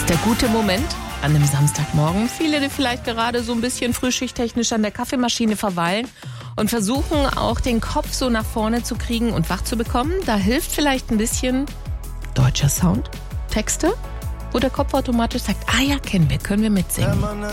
ist der gute Moment an einem Samstagmorgen. Viele, die vielleicht gerade so ein bisschen frühschichttechnisch an der Kaffeemaschine verweilen und versuchen auch den Kopf so nach vorne zu kriegen und wach zu bekommen. Da hilft vielleicht ein bisschen deutscher Sound, Texte, wo der Kopf automatisch sagt, ah ja, kennen wir, können wir mitsingen.